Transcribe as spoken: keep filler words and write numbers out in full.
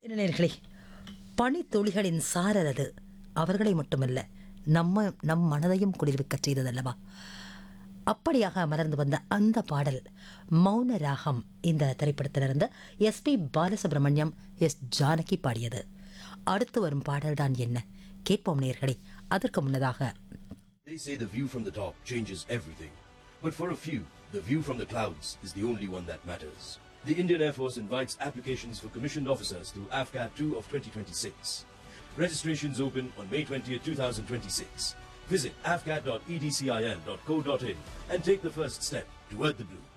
நேயர்களே, பனித்துளிகளின் சாரல் அது அவர்களை மட்டுமல்ல, நம்ம நம் மனதையும் குளிர்விக்கச் செய்ததல்லவா? அப்படியாக மலர்ந்து வந்த அந்த பாடல் மௌன ராகம் இந்த திரைப்படத்திலிருந்து S B Balasubramaniam, S Janaki பாடியது. அடுத்து வரும் பாடல்தான் என்ன கேட்போம் நேயர்களே. அதற்கு முன்னதாக They say the view from the top changes everything. But for a few, the view from the clouds is the only one that matters. The Indian Air Force invites applications for commissioned officers through A F C A T two of twenty twenty-six. Registrations open on May twentieth, twenty twenty-six. Visit a f c a t dot e d c i l dot co dot in and take the first step toward the blue.